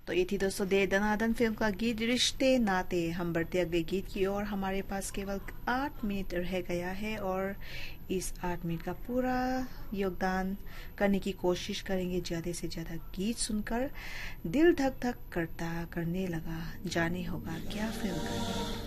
तो ये थी दोस्तों दे दनादन फिल्म का गीत रिश्ते नाते। हम बढ़ते अगले गीत की ओर। हमारे पास केवल 8 मिनट रह गया है और इस 8 मिनट का पूरा योगदान करने की कोशिश करेंगे। ज़्यादा से ज़्यादा गीत सुनकर दिल धक धक करने लगा। जाने होगा क्या फिल्म का।